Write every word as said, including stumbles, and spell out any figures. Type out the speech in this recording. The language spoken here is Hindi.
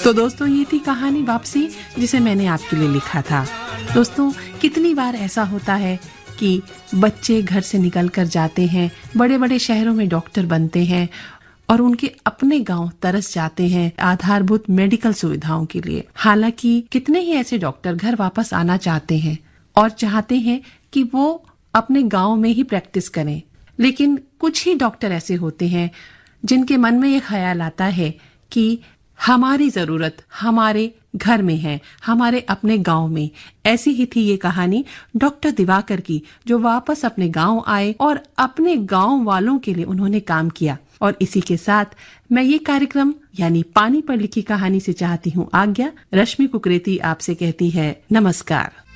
तो दोस्तों ये थी कहानी वापसी, जिसे मैंने आपके लिए लिखा था। दोस्तों कितनी बार ऐसा होता है कि बच्चे घर से निकल कर जाते हैं, बड़े बड़े शहरों में डॉक्टर बनते हैं और उनके अपने गांव तरस जाते हैं आधारभूत मेडिकल सुविधाओं के लिए। हालांकि कितने ही ऐसे डॉक्टर घर वापस आना चाहते हैं और चाहते हैं कि वो अपने गांव में ही प्रैक्टिस करें, लेकिन कुछ ही डॉक्टर ऐसे होते हैं जिनके मन में ये ख्याल आता है कि हमारी जरूरत हमारे घर में है, हमारे अपने गांव में। ऐसी ही थी ये कहानी डॉक्टर दिवाकर की, जो वापस अपने गांव आए और अपने गांव वालों के लिए उन्होंने काम किया। और इसी के साथ मैं ये कार्यक्रम यानी पानी पर लिखी कहानी से चाहती हूँ आज्ञा। रश्मि कुकरेती आपसे कहती है नमस्कार।